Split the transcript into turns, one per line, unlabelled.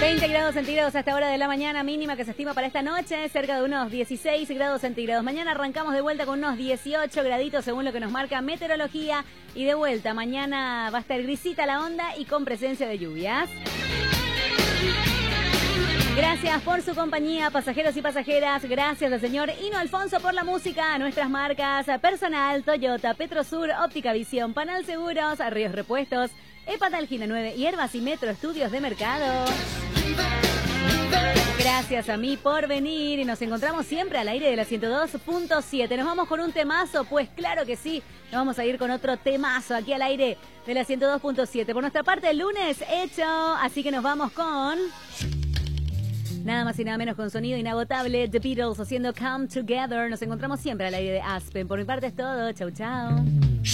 20 grados centígrados a esta hora de la mañana, mínima que se estima para esta noche, cerca de unos 16 grados centígrados. Mañana arrancamos de vuelta con unos 18 graditos según lo que nos marca meteorología. Y de vuelta, mañana va a estar grisita la onda y con presencia de lluvias. Gracias por su compañía, pasajeros y pasajeras. Gracias al señor Hino Alfonso por la música. A nuestras marcas Personal, Toyota, Petrosur, Óptica Visión, Panal Seguros, Ríos Repuestos, Epatalgina 9, Hierbas y Metro Estudios de Mercado. Gracias a mí por venir y nos encontramos siempre al aire de la 102.7. ¿Nos vamos con un temazo? Pues claro que sí, nos vamos a ir con otro temazo aquí al aire de la 102.7. Por nuestra parte, el lunes hecho, así que nos vamos con... nada más y nada menos con sonido inagotable, The Beatles haciendo Come Together. Nos encontramos siempre al aire de Aspen. Por mi parte es todo, chau chau.